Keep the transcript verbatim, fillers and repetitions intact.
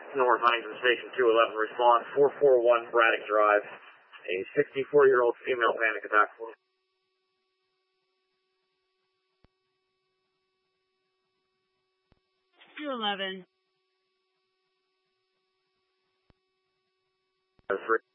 North Huntington Station two eleven, response four four one Braddock Drive. A sixty-four-year-old female panic attack. two eleven. Three.